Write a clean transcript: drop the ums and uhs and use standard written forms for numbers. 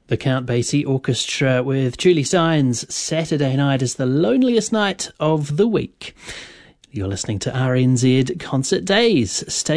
The Count Basie Orchestra with Julie Sines. Saturday night is the loneliest night of the week. You're listening to RNZ Concert Days. Stay